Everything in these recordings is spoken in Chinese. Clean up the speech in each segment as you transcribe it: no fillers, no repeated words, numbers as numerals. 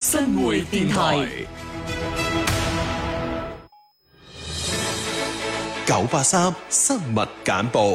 新會電台 983新聞簡報。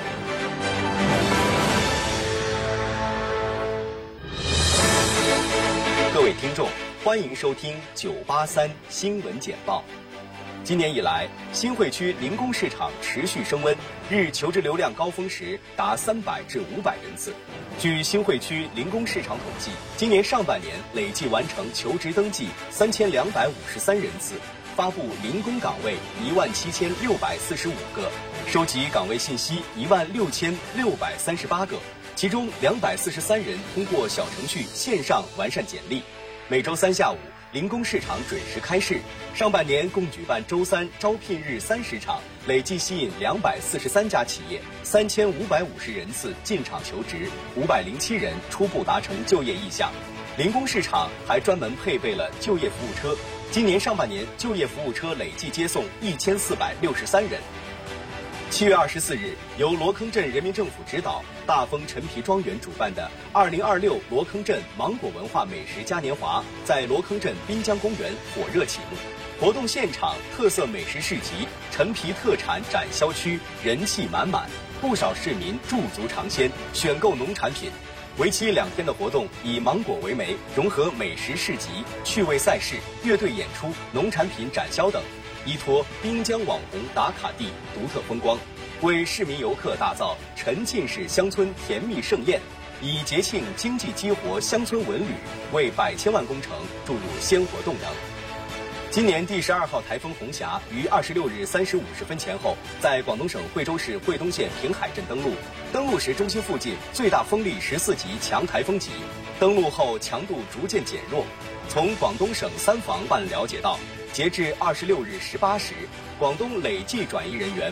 各位聽眾，歡迎收聽983新聞簡報。今年以來，新會區零工市場持續升溫，日求職流量高峰時達300至500人次。據新會區零工市場統計，今年上半年累計完成求職登記3253人次，發布零工崗位17645個，收集崗位信息16638個，其中243人通過小程序線上完善簡歷。每周三下午，零工市場準時開市。上半年共舉辦周三招聘日30場，累計吸引243家企業，3550人次進場求職，507人初步達成就業意向。零工市場還專門配備了就業服務車，今年上半年就業服務車累計接送1463人。7月24日，由羅坑鎮人民政府指導，大豐陳皮莊園主辦的2026羅坑鎮芒果文化美食嘉年華在羅坑鎮濱江公園火熱啟幕。活動現場特色美食市集、陳皮特產展銷區人氣滿滿，不少市民駐足嘗鮮，選購農產品。為期2天的活動以芒果為媒，融合美食市集、趣味賽事、樂隊演出、農產品展銷等，依託濱江網紅打卡地獨特風光，為市民遊客打造沉浸式鄉村甜蜜盛宴，以節慶經濟激活鄉村文旅，為百千萬工程注入鮮活動能。今年第12號颱風紅霞於26日3時50分前後，在廣東省惠州市惠東縣平海鎮登陸。登陸時中心附近最大風力14級強颱風級，登陸後強度逐漸減弱。從廣東省3防辦了解到，截至26日18時，廣東累計轉移人員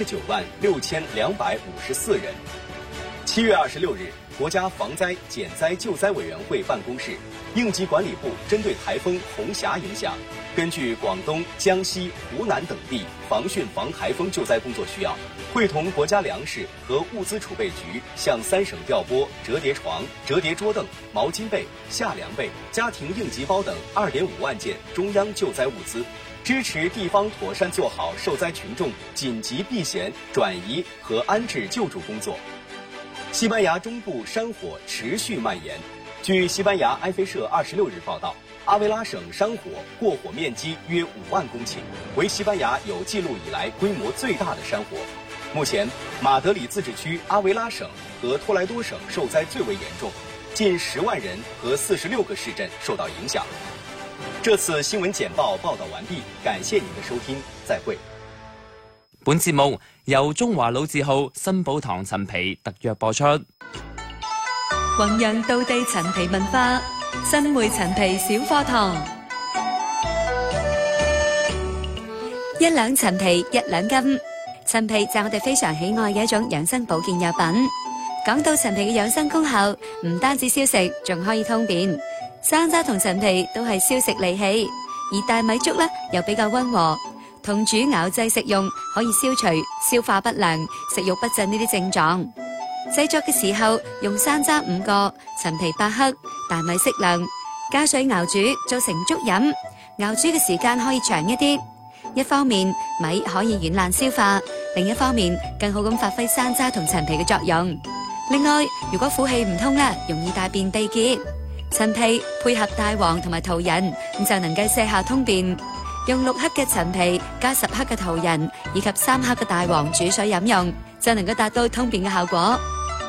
896254人。7月26日，國家防災減災救災委員會辦公室、應急管理部針對颱風紅霞影響，根據廣東、江西、湖南等地防汛防颱風救災工作需要，會同國家糧食和物資儲備局向3省調撥折疊床、折疊桌凳、毛巾被、夏涼被、家庭應急包等2.5萬件中央救災物資，支持地方妥善做好受災群眾緊急避險、轉移和安置救助工作。西班牙中部山火持續蔓延。據西班牙埃菲社26日報道，阿維拉省山火過火面積約5萬公頃，為西班牙有記錄以來規模最大的山火。目前，馬德里自治區阿維拉省和托萊多省受災最為嚴重，近10萬人和46個市鎮受到影響。這次新聞簡報報道完畢，感謝您的收聽，再會。 本節目由中華老字號新寶堂陳皮特約播出。 弘揚道地陳皮文化，新會陳皮小課堂。1兩陳皮1兩斤。陳皮就係我哋非常喜愛嘅一種養生保健藥品。講到陳皮嘅養生功效，唔單止消食，仲可以通便。山楂同陳皮都係消食利氣，而大米粥呢又比較溫和。同煮熬製食用，可以消除消化不良、食慾不振呢啲症狀。製作嘅時候用山楂5個、陳皮8克、大米適量，加水熬煮做成粥飲。熬煮嘅時間可以長一啲，一方面米可以軟爛消化，另一方面更好咁發揮山楂同陳皮嘅作用。另外，如果腑氣唔通啦，容易大便秘結，陳皮配合大黃同埋桃仁，咁就能夠瀉下通便。用6克嘅陳皮加10克嘅桃仁以及3克嘅大黃煮水飲用，就能夠達到通便嘅效果。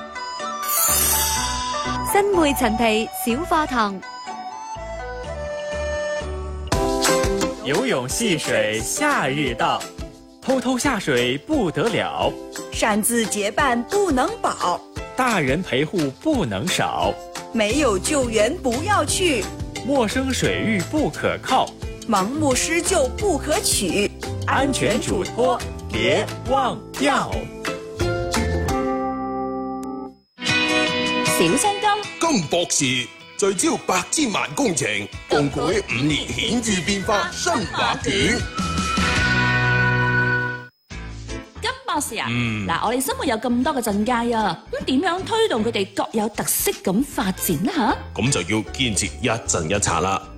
新會陳皮小課堂。 游泳戲水夏日到，偷偷下水不得了， 擅自結伴不能保， 大人陪護不能少， 沒有救援不要去， 陌生水域不可靠， 盲目施救不可取， 安全囑託別忘掉。 小薪金， 金博士聚焦百千萬工程，共繪5年顯著變化新畫卷。 金博士啊，嗱，我哋生活有咁多嘅鎮街啊，咁點樣推動佢哋各有特色咁發展呢？吓， 咁就要堅持一鎮一策啦。